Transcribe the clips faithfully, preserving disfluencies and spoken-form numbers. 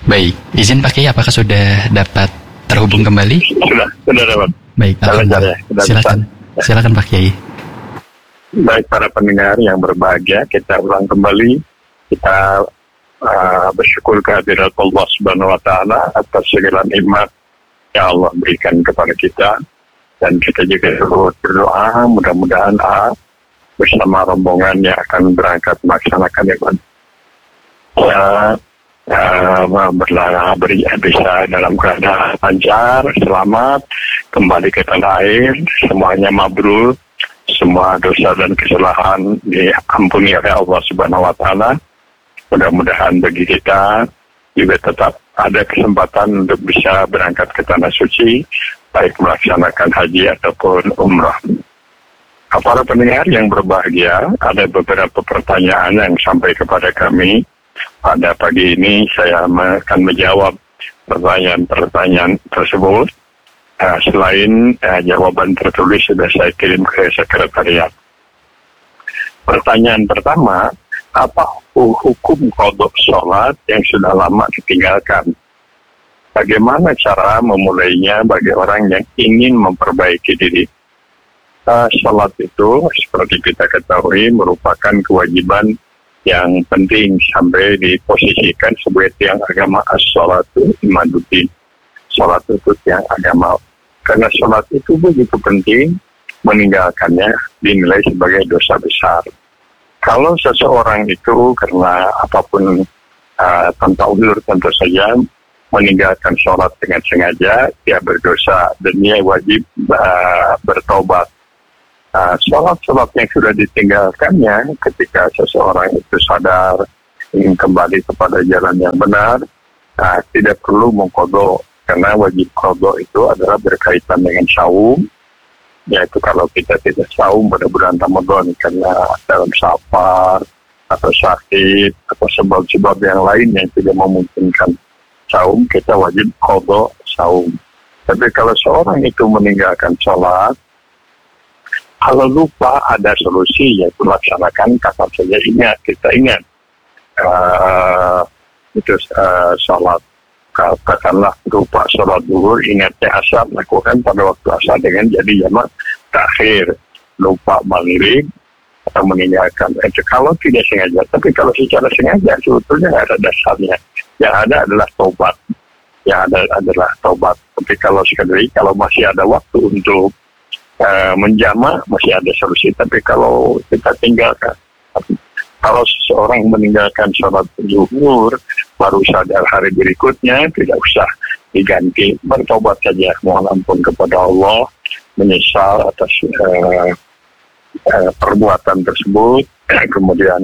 Baik, izin Pak Kiai, apakah sudah dapat terhubung kembali? Sudah, sudah dapat. Baik, alhamdulillah. Silakan, silakan Pak Kiai. Baik para pendengar yang berbahagia, kita ulang kembali. Kita uh, bersyukur kehadirat Allah Subhanahu Wa Taala atas segala nikmat yang Allah berikan kepada kita, dan kita juga berdoa mudah-mudahan uh, bersama rombongan yang akan berangkat melaksanakan ibadah ya, uh, berlangah beri bisa dalam keadaan lancar, selamat, kembali ke tanah air, semuanya mabrur, semua dosa dan kesalahan diampuni oleh Allah Subhanahu Wa Taala. Mudah-mudahan bagi kita juga tetap ada kesempatan untuk bisa berangkat ke tanah suci, baik melaksanakan haji ataupun umrah. Para pendengar yang berbahagia, ada beberapa pertanyaan yang sampai kepada kami. Pada pagi ini saya akan menjawab pertanyaan-pertanyaan tersebut. Uh, selain uh, jawaban tertulis sudah saya kirim ke sekretariat. Pertanyaan pertama, apa hukum qadha sholat yang sudah lama ditinggalkan? Bagaimana cara memulainya bagi orang yang ingin memperbaiki diri? Uh, sholat itu seperti kita ketahui merupakan kewajiban yang penting sampai diposisikan sebagai tiang agama, as-sholatu imaduddin. Sholat itu tiang agama. Karena sholat itu begitu penting, meninggalkannya dinilai sebagai dosa besar. Kalau seseorang itu karena apapun uh, tanpa uzur tentu saja meninggalkan sholat dengan sengaja, dia berdosa dan dia wajib uh, bertobat. Uh, sholat-sholat yang sudah ditinggalkannya ketika seseorang itu sadar ingin kembali kepada jalan yang benar, uh, tidak perlu mengqadha, karena wajib qadha itu adalah berkaitan dengan saum, yaitu kalau kita tidak saum pada bulan Ramadan karena dalam safar atau sakit atau sebab-sebab yang lain yang tidak memungkinkan saum, kita wajib qadha saum. Tapi kalau seorang itu meninggalkan sholat, kalau lupa ada solusi, yaitu laksanakan kapan saja. Ingat, kita ingat uh, itu uh, sholat, katakanlah lupa sholat zuhur, ingatnya asar, lakukan pada waktu asar dengan jadi jamak takhir. Lupa maghrib atau meninggalkan itu kalau tidak sengaja. Tapi kalau secara sengaja sebetulnya nggak ada dasarnya. Yang ada adalah tobat. Yang ada adalah tobat. Tapi kalau sekali kalau masih ada waktu untuk Uh, menjamak, masih ada solusi. Tapi kalau kita tinggalkan, kalau seseorang meninggalkan sholat zuhur baru sadar hari berikutnya, tidak usah diganti, bertobat saja, mohon ampun kepada Allah, menyesal atas uh, uh, perbuatan tersebut, kemudian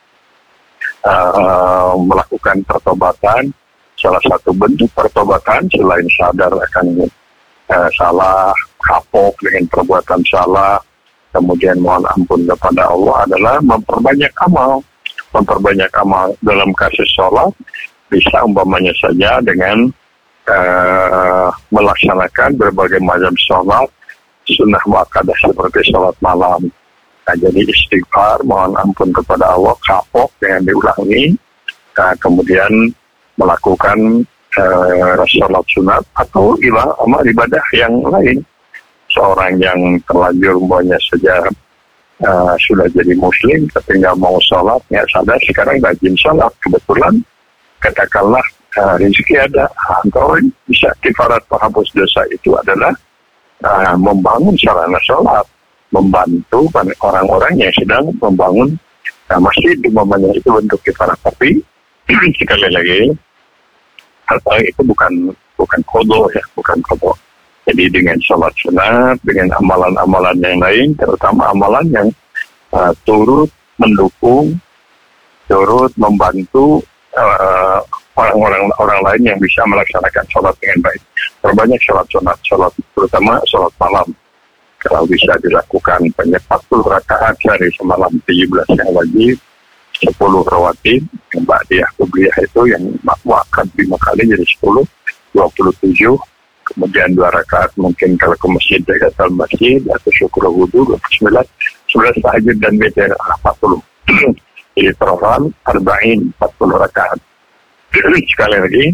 uh, melakukan pertobatan. Salah satu bentuk pertobatan selain sadar akan uh, salah, kapok dengan perbuatan salah, kemudian mohon ampun kepada Allah adalah memperbanyak amal. Memperbanyak amal dalam kasus sholat bisa umpamanya saja dengan uh, melaksanakan berbagai macam sholat sunnah muakkadah seperti sholat malam. Nah, jadi istighfar, mohon ampun kepada Allah, kapok dengan diulangi, uh, kemudian melakukan uh, sholat sunat atau ilah amal ibadah yang lain. Seorang yang terlanjur umpamanya saja uh, sudah jadi muslim tapi nggak mau sholat, nggak sadar sekarang rajin sholat, kebetulan katakanlah uh, rezeki ada, atau bisa kifarat penghapus dosa itu adalah uh, membangun sarana sholat, membantu orang-orang yang sedang membangun uh, masjid, umpamanya itu bentuk kifarat. Tapi sekali lagi hal itu bukan bukan kodo ya, bukan kodo. Jadi dengan sholat sunat, dengan amalan-amalan yang lain, terutama amalan yang uh, turut mendukung, turut membantu uh, orang-orang orang lain yang bisa melaksanakan sholat dengan baik. Perbanyak sholat sunat, sholat terutama sholat malam. Kalau bisa dilakukan banyak empat puluh rakaat sehari semalam, tujuh belas yang wajib, sepuluh rawatib, yang ba'diyah kubliyah itu yang muakkad lima kali jadi sepuluh, dua puluh tujuh. Kemudian dua rakaat mungkin kalau ke masjid dekat masjid atau syukur wudhu dua puluh sembilan, sebelas tahajud dan witir empat puluh. Jadi total arba'in, empat puluh rakaat. Sekali lagi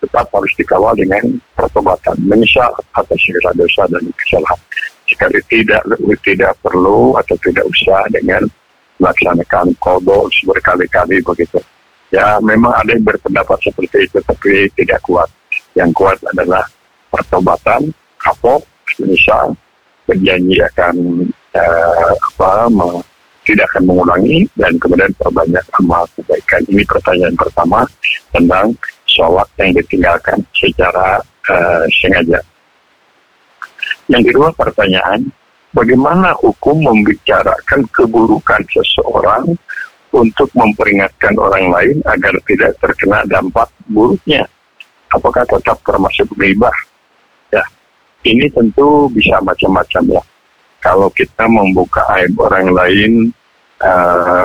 tetap harus dikawal dengan pertobatan, menyesal atas segala dosa dan kesalahan. Jika tidak tidak perlu atau tidak usah dengan melaksanakan qada berkali-kali begitu. Ya, memang ada yang berpendapat seperti itu, tapi tidak kuat. Yang kuat adalah pertobatan, kapok, menyesal, berjanji akan uh, apa, me, tidak akan mengulangi, dan kemudian perbanyak amal kebaikan. Ini pertanyaan pertama tentang sholat yang ditinggalkan secara uh, sengaja. Yang kedua pertanyaan, bagaimana hukum membicarakan keburukan seseorang untuk memperingatkan orang lain agar tidak terkena dampak buruknya? Apakah tetap termasuk ghibah? Ya, ini tentu bisa macam-macam ya. Kalau kita membuka aib orang lain uh,